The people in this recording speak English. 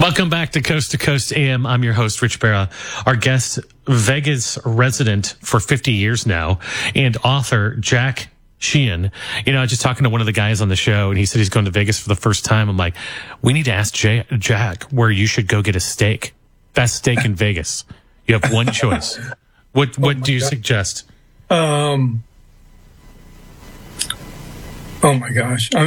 Welcome back to Coast AM. I'm your host, Rich Barra. Our guest, Vegas resident for 50 years now, and author Jack Sheehan. You know, I was just talking to one of the guys on the show, and he said he's going to Vegas for the first time. I'm like, we need to ask Jack where you should go get a steak. Best steak in Vegas. You have one choice. What do you suggest? Oh my gosh.